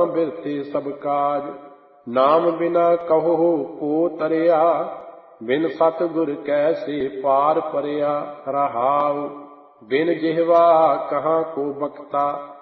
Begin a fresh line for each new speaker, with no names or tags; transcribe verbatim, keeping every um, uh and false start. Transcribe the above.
ਬਿਰਤੇ ਸਭ ਕਾਜ। ਨਾਮ ਬਿਨਾ ਕਹੋ ਕੋ ਤਰਿਆ, ਬਿਨ ਸਤਿਗੁਰ ਕੈਸੇ ਪਾਰ ਪਰਿਆ। ਰਹਾਉ ਬਿਨ ਜਿਹਵਾ ਕਹਾਂ ਕੋ ਬਖਤਾ,